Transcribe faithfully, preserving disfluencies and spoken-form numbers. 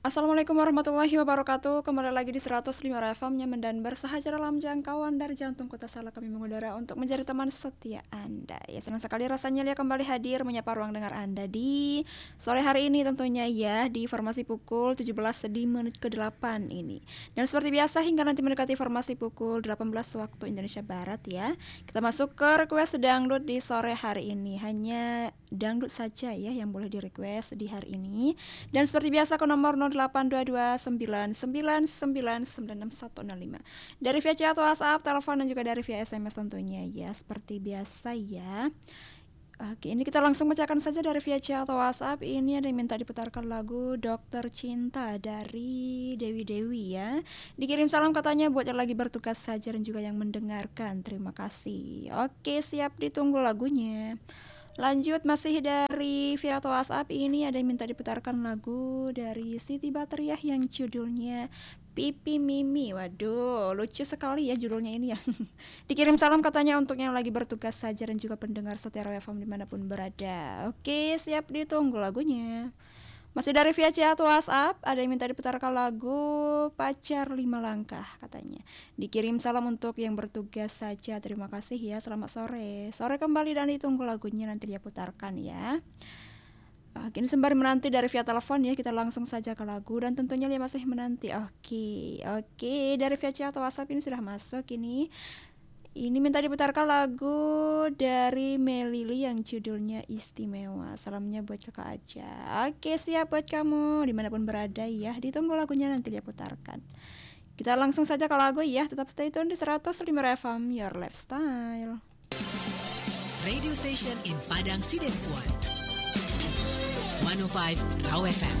Assalamualaikum warahmatullahi wabarakatuh. Kembali lagi di seratus lima F M Nyaman dan bersahaja dalam jangkauan dari jantung kota Salak. Kami mengudara untuk menjadi teman setia Anda. Ya, senang sekali rasanya Lia kembali hadir menyapa ruang dengar Anda di sore hari ini tentunya ya, di informasi pukul tujuh belas di menit ke delapan ini. Dan seperti biasa hingga nanti mendekati informasi pukul delapan belas waktu Indonesia Barat ya, kita masuk ke request dangdut di sore hari ini. Hanya dangdut saja ya yang boleh di request di hari ini. Dan seperti biasa ke nomor nol delapan dua dua sembilan sembilan sembilan sembilan enam satu nol lima dari via chat atau WhatsApp, telepon dan juga dari via S M S tentunya ya, seperti biasa ya. Oke, ini kita langsung bacakan saja dari via chat atau WhatsApp. Ini ada yang minta diputarkan lagu Dokter Cinta dari Dewi Dewi ya. Dikirim salam katanya buat yang lagi bertugas saja dan juga yang mendengarkan. Terima kasih. Oke, siap, ditunggu lagunya. Lanjut masih dari via atau WhatsApp, ini ada yang minta diputarkan lagu dari Siti Batriah yang judulnya Pipi Mimi. Waduh, lucu sekali ya judulnya ini ya. Dikirim salam katanya untuk yang lagi bertugas saja dan juga pendengar setia F M dimanapun berada. Oke, siap, ditunggu lagunya. Masih dari via chat atau WhatsApp, ada yang minta diputarkan lagu Pacar Lima Langkah katanya. Dikirim salam untuk yang bertugas saja. Terima kasih ya, selamat sore. Sore kembali dan ditunggu lagunya, nanti dia putarkan ya. Oke, ini sembari menanti dari via telepon ya, kita langsung saja ke lagu dan tentunya dia masih menanti. Oke, oke, dari via chat atau WhatsApp ini sudah masuk ini. Ini minta diputarkan lagu dari Melili yang judulnya Istimewa. Salamnya buat kakak aja. Oke, siap buat kamu dimanapun berada ya. Ditunggu lagunya, nanti dia putarkan. Kita langsung saja ke lagu ya. Tetap stay tune di seratus lima F M Your Lifestyle. Radio station in Padang Sidempuan. seratus lima Raw F M.